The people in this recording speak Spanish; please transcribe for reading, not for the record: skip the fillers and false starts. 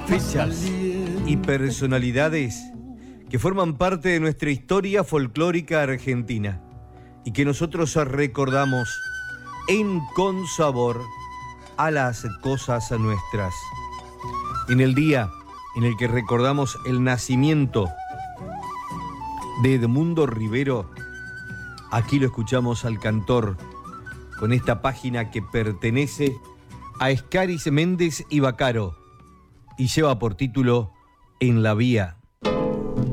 Fechas y personalidades que forman parte de nuestra historia folclórica argentina y que nosotros recordamos en consabor a las cosas nuestras. En el día en el que recordamos el nacimiento de Edmundo Rivero, aquí lo escuchamos al cantor con esta página que pertenece a Escaris Méndez y Bacaro y lleva por título En la Vía.